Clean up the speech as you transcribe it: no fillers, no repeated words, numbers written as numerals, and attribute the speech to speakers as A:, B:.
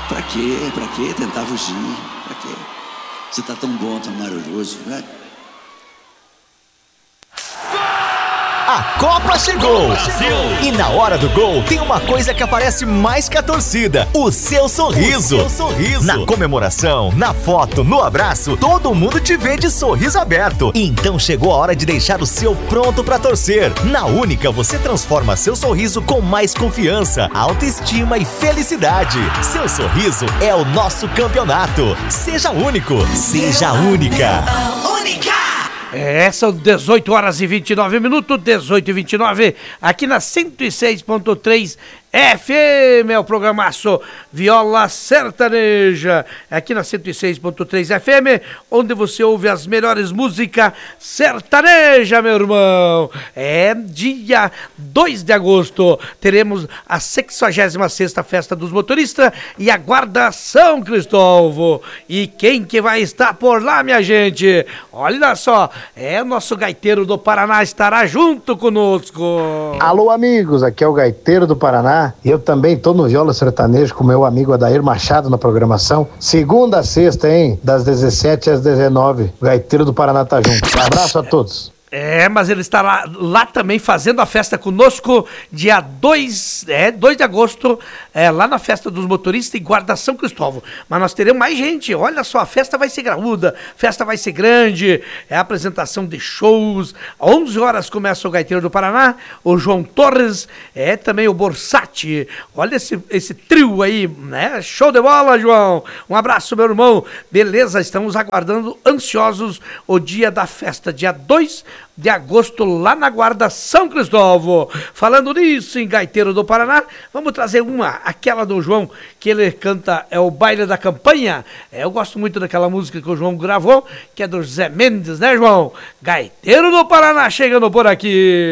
A: Pra quê? Pra quê tentar fugir? Pra quê? Você tá tão bom, tão maravilhoso, né?
B: A Copa chegou! E na hora do gol tem uma coisa que aparece mais que a torcida: o seu sorriso. Na comemoração, na foto, no abraço, todo mundo te vê de sorriso aberto. Então chegou a hora de deixar o seu pronto pra torcer. Na Única você transforma seu sorriso com mais confiança, autoestima e felicidade. Seu sorriso é o nosso campeonato. Seja único, seja única.
C: São 18 horas e 29 minutos, 18 e 29, aqui na 106.3 FM, é o programaço Viola Sertaneja, aqui na 106.3 FM, onde você ouve as melhores músicas sertaneja, meu irmão. Dia 2 de agosto, teremos a 66ª Festa dos Motoristas e a Guarda São Cristóvão. E quem que vai estar por lá, minha gente? Olha só, o nosso gaiteiro do Paraná estará junto conosco.
D: Alô, amigos, aqui é o gaiteiro do Paraná. Eu também tô no Viola Sertanejo com meu amigo Adair Machado na programação. Segunda a sexta, hein? Das 17 às 19. O gaiteiro do Paraná tá junto. Um abraço a todos.
C: Mas ele está lá também fazendo a festa conosco, dia 2 de agosto, lá na Festa dos Motoristas e Guarda São Cristóvão. Mas nós teremos mais gente, olha só, a festa vai ser graúda, a festa vai ser grande, a apresentação de shows, às 11 horas começa o Gaiteiro do Paraná, o João Torres, também o Borsatti, olha esse trio aí, né? Show de bola, João, um abraço, meu irmão, beleza, estamos aguardando ansiosos o dia da festa, dia 2 de agosto, lá na Guarda São Cristóvão. Falando nisso, em Gaiteiro do Paraná, vamos trazer aquela do João, que ele canta, o Baile da Campanha. Eu gosto muito daquela música que o João gravou, que é do Zé Mendes, né, João? Gaiteiro do Paraná chegando por aqui.